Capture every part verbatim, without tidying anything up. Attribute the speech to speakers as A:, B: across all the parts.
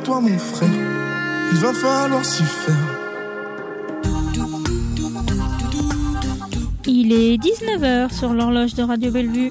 A: toi mon frère, il va falloir s'y faire.
B: Il est dix-neuf heures sur l'horloge de Radio Bellevue.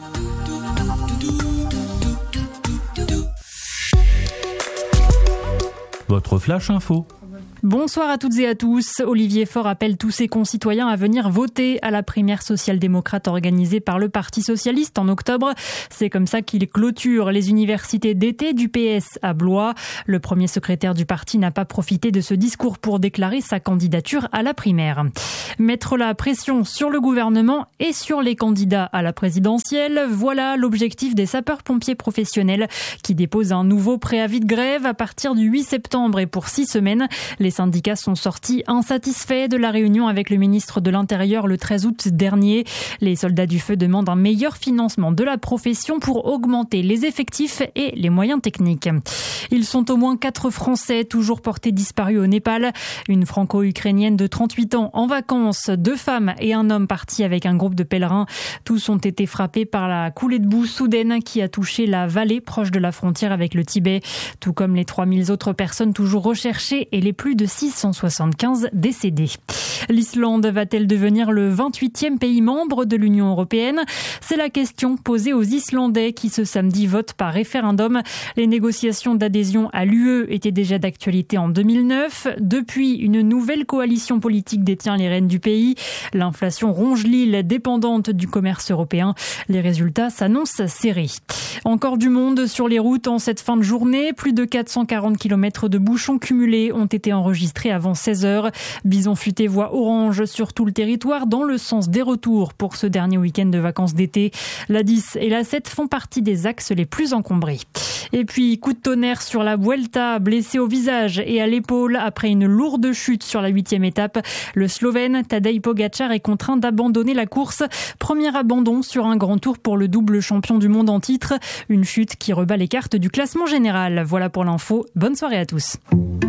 C: Votre flash info.
B: Bonsoir à toutes et à tous. Olivier Faure appelle tous ses concitoyens à venir voter à la primaire social-démocrate organisée par le Parti socialiste en octobre. C'est comme ça qu'il clôture les universités d'été du P S à Blois. Le premier secrétaire du parti n'a pas profité de ce discours pour déclarer sa candidature à la primaire. Mettre la pression sur le gouvernement et sur les candidats à la présidentielle, voilà l'objectif des sapeurs-pompiers professionnels qui déposent un nouveau préavis de grève à partir du huit septembre et pour six semaines. Les syndicats sont sortis insatisfaits de la réunion avec le ministre de l'Intérieur le treize août dernier. Les soldats du feu demandent un meilleur financement de la profession pour augmenter les effectifs et les moyens techniques. Ils sont au moins quatre Français toujours portés disparus au Népal. Une franco-ukrainienne de trente-huit ans en vacances, deux femmes et un homme partis avec un groupe de pèlerins. Tous ont été frappés par la coulée de boue soudaine qui a touché la vallée proche de la frontière avec le Tibet, tout comme les trois mille autres personnes toujours recherchées et les plus de six cent soixante-quinze décédés. L'Islande va-t-elle devenir le vingt-huitième pays membre de l'Union européenne ? C'est la question posée aux Islandais qui ce samedi votent par référendum. Les négociations d'adhésion à l'U E étaient déjà d'actualité en deux mille neuf. Depuis, une nouvelle coalition politique détient les rênes du pays. L'inflation ronge l'île dépendante du commerce européen. Les résultats s'annoncent serrés. Encore du monde sur les routes en cette fin de journée. Plus de quatre cent quarante kilomètres de bouchons cumulés ont été enregistrés avant seize heures. Bison futé voie orange sur tout le territoire dans le sens des retours pour ce dernier week-end de vacances d'été. La dix et la sept font partie des axes les plus encombrés. Et puis, coup de tonnerre sur la Vuelta, blessé au visage et à l'épaule après une lourde chute sur la huitième étape. Le Slovène Tadej Pogačar est contraint d'abandonner la course. Premier abandon sur un grand tour pour le double champion du monde en titre. Une chute qui rebat les cartes du classement général. Voilà pour l'info. Bonne soirée à tous.